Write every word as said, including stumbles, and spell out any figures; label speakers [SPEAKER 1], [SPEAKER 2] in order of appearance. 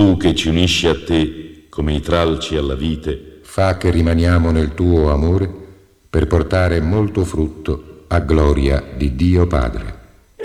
[SPEAKER 1] tu che ci unisci a te come i tralci alla vite,
[SPEAKER 2] fa che rimaniamo nel tuo amore per portare molto frutto a gloria di Dio Padre.